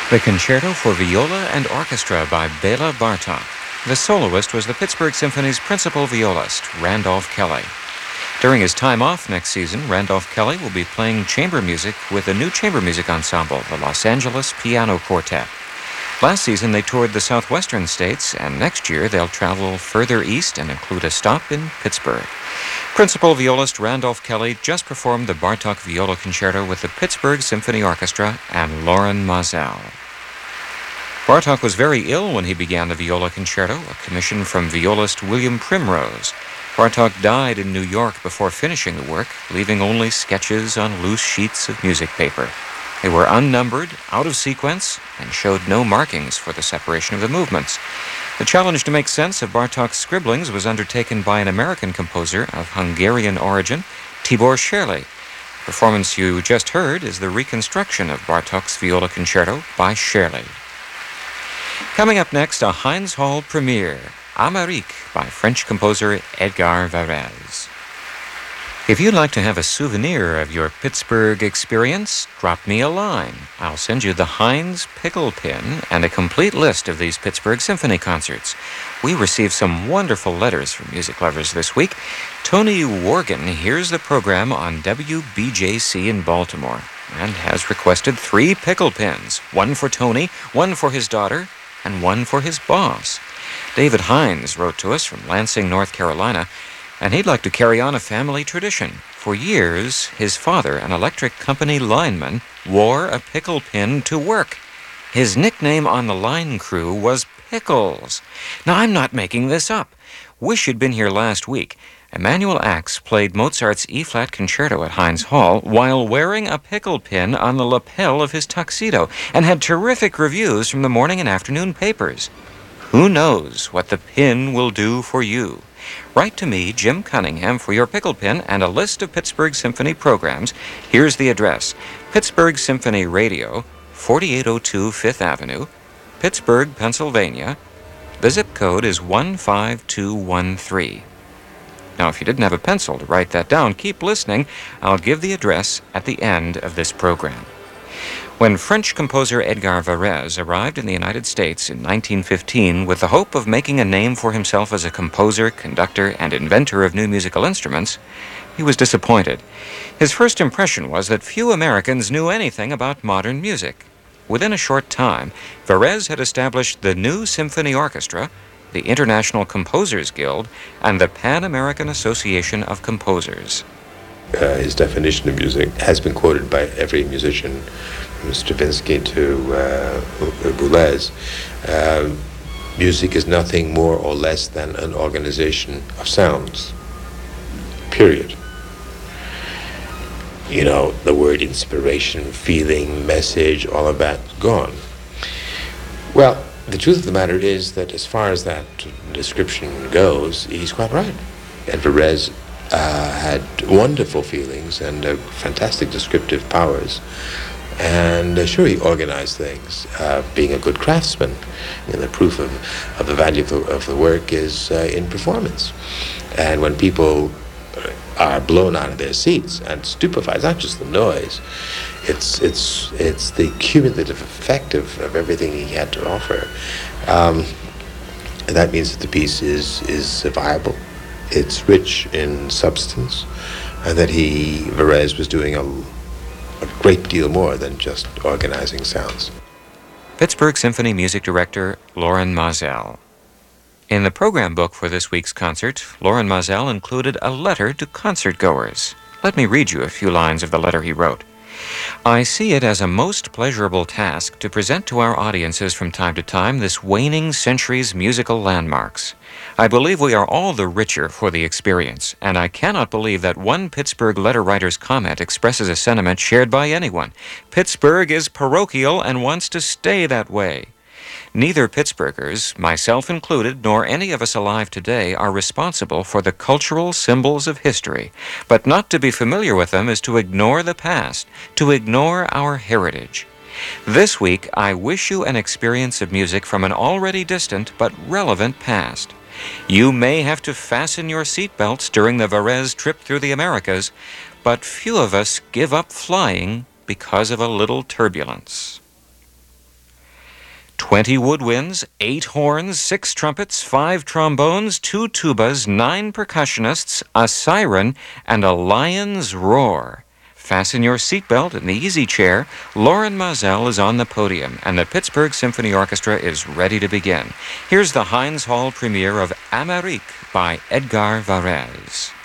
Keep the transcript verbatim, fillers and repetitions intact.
The Concerto for Viola and Orchestra by Bela Bartok. The soloist was the Pittsburgh Symphony's principal violist, Randolph Kelly. During his time off next season, Randolph Kelly will be playing chamber music with a new chamber music ensemble, the Los Angeles Piano Quartet. Last season, they toured the southwestern states, and next year they'll travel further east and include a stop in Pittsburgh. Principal violist Randolph Kelly just performed the Bartok Viola Concerto with the Pittsburgh Symphony Orchestra and Loren Maazel. Bartok was very ill when he began the Viola Concerto, a commission from violist William Primrose. Bartok died in New York before finishing the work, leaving only sketches on loose sheets of music paper. They were unnumbered, out of sequence, and showed no markings for the separation of the movements. The challenge to make sense of Bartok's scribblings was undertaken by an American composer of Hungarian origin, Tibor Scherli. The performance you just heard is the reconstruction of Bartok's Viola Concerto by Scherli. Coming up next, a Heinz Hall premiere, Amérique by French composer Edgar Varèse. If you'd like to have a souvenir of your Pittsburgh experience, drop me a line. I'll send you the Heinz Pickle Pin and a complete list of these Pittsburgh Symphony concerts. We received some wonderful letters from music lovers this week. Tony Worgan hears the program on W B J C in Baltimore and has requested three pickle pins, one for Tony, one for his daughter, and one for his boss. David Hines wrote to us from Lansing, North Carolina, and he'd like to carry on a family tradition. For years, his father, an electric company lineman, wore a pickle pin to work. His nickname on the line crew was Pickles. Now, I'm not making this up. Wish you'd been here last week. Emanuel Ax played Mozart's E-flat concerto at Heinz Hall while wearing a pickle pin on the lapel of his tuxedo and had terrific reviews from the morning and afternoon papers. Who knows what the pin will do for you? Write to me, Jim Cunningham, for your pickle pin and a list of Pittsburgh Symphony programs. Here's the address: Pittsburgh Symphony Radio, forty-eight oh two Fifth Avenue, Pittsburgh, Pennsylvania. The zip code is one five two one three. Now, if you didn't have a pencil to write that down, keep listening. I'll give the address at the end of this program. When French composer Edgar Varèse arrived in the United States in nineteen fifteen with the hope of making a name for himself as a composer, conductor, and inventor of new musical instruments, he was disappointed. His first impression was that few Americans knew anything about modern music. Within a short time, Varèse had established the New Symphony Orchestra, the International Composers Guild, and the Pan-American Association of Composers. Uh, his definition of music has been quoted by every musician, from Stravinsky to uh, Boulez. Uh, music is nothing more or less than an organization of sounds, period. You know, the word inspiration, feeling, message, all of that, gone. Well, the truth of the matter is that as far as that description goes, he's quite right. And Varèse uh, had wonderful feelings and uh, fantastic descriptive powers. And uh, sure, he organized things, uh, being a good craftsman. And the proof of, of the value of the, of the work is uh, in performance. And when people are blown out of their seats and stupefied, it's not just the noise, it's it's it's the cumulative effect of, of everything he had to offer. Um, and that means that the piece is, is viable, it's rich in substance, and that he, Varèse, was doing a a great deal more than just organizing sounds. Pittsburgh Symphony Music Director Loren Maazel. In the program book for this week's concert, Loren Maazel included a letter to concertgoers. Let me read you a few lines of the letter he wrote. I see it as a most pleasurable task to present to our audiences from time to time this waning century's musical landmarks. I believe we are all the richer for the experience, and I cannot believe that one Pittsburgh letter writer's comment expresses a sentiment shared by anyone. Pittsburgh is parochial and wants to stay that way. Neither Pittsburghers, myself included, nor any of us alive today are responsible for the cultural symbols of history, but not to be familiar with them is to ignore the past, to ignore our heritage. This week, I wish you an experience of music from an already distant but relevant past. You may have to fasten your seatbelts during the Varèse trip through the Americas, but few of us give up flying because of a little turbulence. twenty woodwinds, eight horns, six trumpets, five trombones, two tubas, nine percussionists, a siren, and a lion's roar. Fasten your seatbelt in the easy chair. Loren Mazel is on the podium, and the Pittsburgh Symphony Orchestra is ready to begin. Here's the Heinz Hall premiere of Amérique by Edgar Varèse.